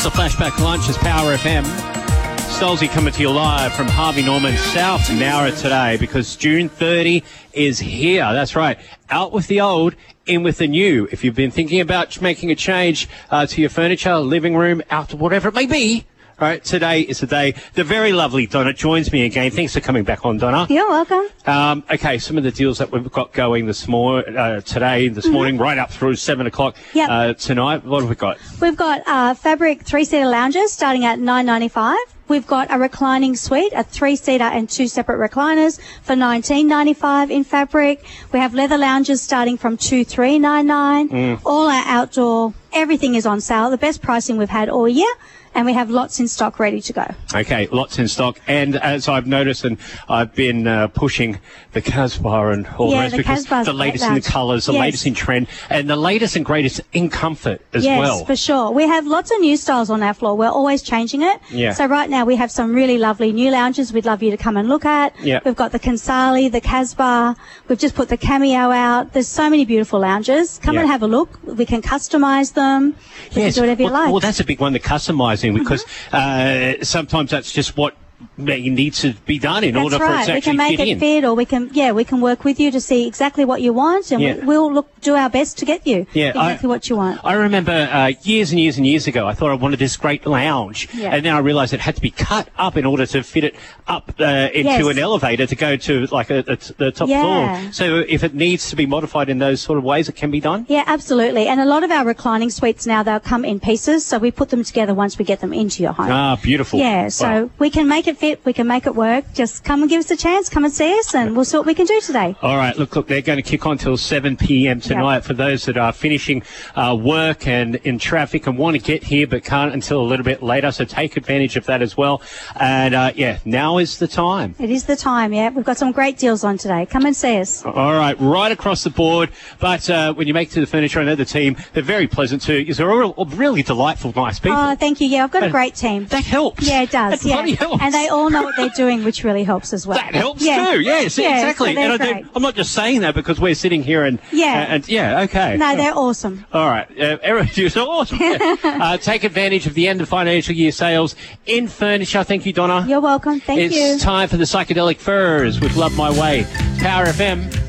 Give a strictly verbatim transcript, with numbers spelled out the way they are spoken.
It's the Flashback Lunch. It's Power F M. Stolzy coming to you live from Harvey Norman, South Nowra today because June thirtieth is here. That's right. Out with the old, in with the new. If you've been thinking about making a change uh, to your furniture, living room, outdoor, whatever it may be, all right, today is the day. The very lovely Donna joins me again. Thanks for coming back on, Donna. You're welcome. Um, okay, some of the deals that we've got going this mor- uh, today, this mm-hmm. morning, right up through seven o'clock yep. uh, tonight. What have we got? We've got uh, fabric three-seater lounges starting at nine ninety-five. We've got a reclining suite, a three-seater and two separate recliners for nineteen ninety-five in fabric. We have leather lounges starting from two three nine nine. Mm. All our outdoor, everything is on sale. The best pricing we've had all year. And we have lots in stock ready to go. Okay, lots in stock. And as I've noticed, and I've been uh, pushing the Casbah and all yeah, the rest, the because the latest in the colours, the yes. latest in trend, and the latest and greatest in comfort as yes, well. Yes, for sure. We have lots of new styles on our floor. We're always changing it. Yeah. So right now we have some really lovely new lounges we'd love you to come and look at. Yeah. We've got the Kansali, the Casbah. We've just put the Cameo out. There's so many beautiful lounges. Come yeah. and have a look. We can customise them. We yes. can do whatever well, you like. Well, that's a big one, the customising, because mm-hmm. uh, sometimes that's just what needs to be done in That's order right. for it to we actually can make fit it in. fit, or we can, yeah, we can work with you to see exactly what you want, and yeah. we, we'll look, do our best to get you yeah, exactly I, what you want. I remember uh, years and years and years ago, I thought I wanted this great lounge, yeah. and then I realised it had to be cut up in order to fit it up uh, into yes. an elevator to go to like a, a, the top yeah. floor. So if it needs to be modified in those sort of ways, it can be done? Yeah, absolutely. And a lot of our reclining suites now, they'll come in pieces, so we put them together once we get them into your home. Ah, beautiful. Yeah, so wow. we can make it fit, we can make it work. Just come and give us a chance, come and see us, and we'll see what we can do today. All right, look, look, they're going to kick on till seven p.m. tonight yep. for those that are finishing uh, work and in traffic and want to get here but can't until a little bit later, so take advantage of that as well. And, uh, yeah, now is the time. It is the time, yeah. We've got some great deals on today. Come and see us. All right, right across the board. But uh, when you make it to the furniture, I know the team, they're very pleasant too. They're all really delightful, nice people. Oh, thank you. Yeah, I've got and a great team. That helps. Yeah, it does. That yeah. bloody helps. And they all know what they're doing, which really helps as well. That helps yeah. too. Yes, yeah, exactly. So and I great. do, I'm not just saying that because we're sitting here and yeah, uh, and yeah, okay. No, they're awesome. All right, uh, Erin, you're so awesome. Yeah. uh, take advantage of the end of financial year sales in furniture. Thank you, Donna. You're welcome. Thank it's you. It's time for the Psychedelic Furs with Love My Way. Power F M.